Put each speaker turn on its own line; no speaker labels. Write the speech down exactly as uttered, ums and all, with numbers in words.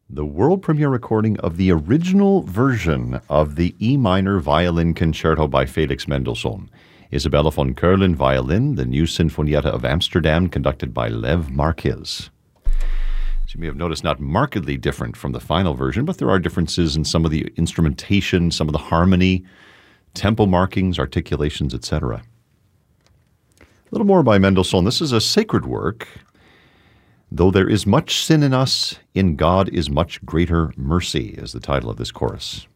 the world premiere recording of the original version of the E minor violin concerto by Felix Mendelssohn. Isabella von Keulen violin, the new Sinfonietta of Amsterdam, conducted by Lev Marquez. As you may have noticed, not markedly different from the final version, but there are differences in some of the instrumentation, some of the harmony, tempo markings, articulations, et cetera. A little more by Mendelssohn. This is a sacred work. Though there is much sin in us, in God is much greater mercy, is the title of this chorus.